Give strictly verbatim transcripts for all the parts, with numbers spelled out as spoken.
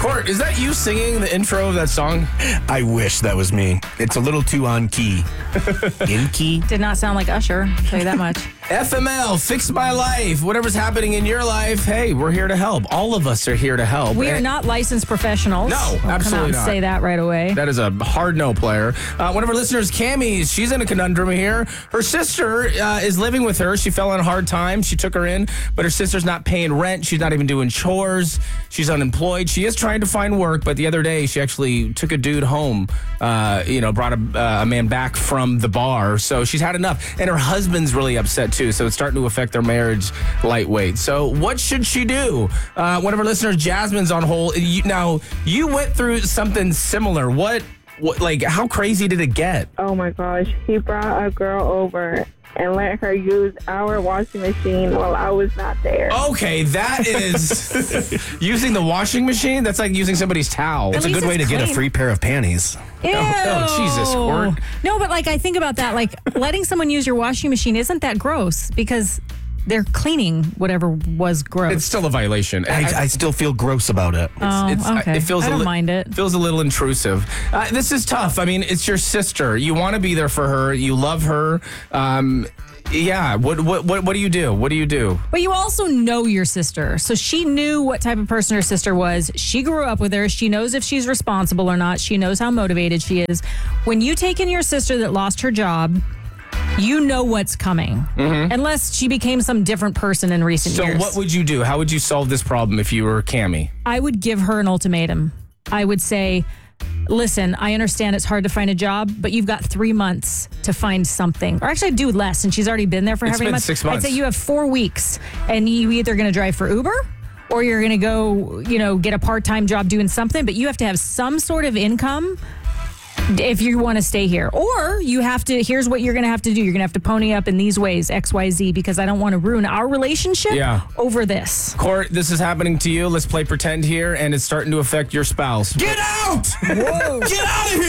Court, is that you singing the intro of that song? I wish that was me. It's a little too on key. In key? Did not sound like Usher, I'll tell you that much. F M L, Fix My Life. Whatever's happening in your life, hey, we're here to help. All of us are here to help. We are And not licensed professionals. No, I'll come out absolutely and not. say that right away. That is a hard no player. Uh, one of our listeners, Cammie, she's in a conundrum here. Her sister uh, is living with her. She fell on a hard time. She took her in, but her sister's not paying rent. She's not even doing chores. She's unemployed. She is trying to find work, but the other day she actually took a dude home, uh, you know, brought a, uh, a man back from the bar. So she's had enough. And her husband's really upset too. So it's starting to affect their marriage lightweight. So what should she do? Uh, one of our listeners, Jasmine's on hold. You, now, you went through something similar. What, what, like, how crazy did it get? Oh my gosh, he brought a girl over and let her use our washing machine while I was not there. Okay, that is using the washing machine. That's like using somebody's towel. It's a least good way to it's get a clean. free pair of panties. Ew. oh, Jesus, Court. No, but like I think about that, like letting someone use your washing machine isn't that gross because they're cleaning whatever was gross. It's still a violation. I, I still feel gross about it. oh, It's- okay. It feels I a don't li- mind it. Feels a little intrusive. Uh, this is tough. I mean, it's your sister. You want to be there for her. You love her. Um, yeah. What, what what what do you do? What do you do? But you also know your sister. So she knew what type of person her sister was. She grew up with her. She knows if she's responsible or not. She knows how motivated she is. When you take in your sister that lost her job, you know what's coming. Mm-hmm. Unless she became some different person in recent So years. what would you do? How would you solve this problem if you were Cammie? I would give her an ultimatum. I would say, listen, I understand it's hard to find a job, but you've got three months to find something. Or actually, I'd do less, and she's already been there for It's how many been months? six months. I'd say you have four weeks, and you either going to drive for Uber or you're going to go, you know, get a part-time job doing something, but you have to have some sort of income if you want to stay here. Or you have to, here's what you're going to have to do. You're going to have to pony up in these ways, X, Y, Z, because I don't want to ruin our relationship Yeah. over this. Court, this is happening to you. Let's play pretend here, and it's starting to affect your spouse. Get out! Whoa. Get out of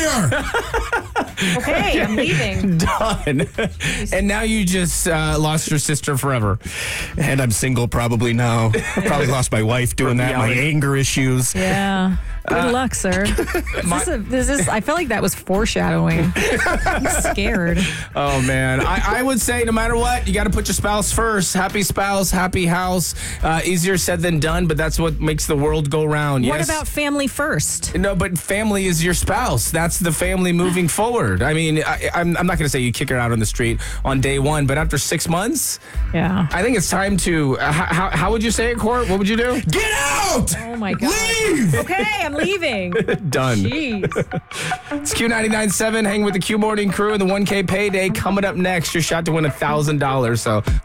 here! Okay, I'm leaving. Done. And now you just uh, lost your sister forever. And I'm single probably now. I probably lost my wife doing that, my Reality. anger issues. Yeah. Good luck, sir. Is this a, this is, I feel like that was foreshadowing. I'm scared. Oh, man. I, I would say no matter what, you got to put your spouse first. Happy spouse, happy house. Uh, easier said than done, but that's what makes the world go round. What Yes? about family first? No, but family is your spouse. That's the family moving forward. I mean, I, I'm, I'm not going to say you kick her out on the street on day one, but after six months, Yeah. I think it's time to. Uh, how, how would you say it, Court? What would you do? Get out! Oh, my God. Leave! Okay, I'm leaving. Done. Jeez. It's Q ninety-nine point seven. Hang with the Q Morning Crew and the one K payday coming up next. Your shot to win one thousand dollars. So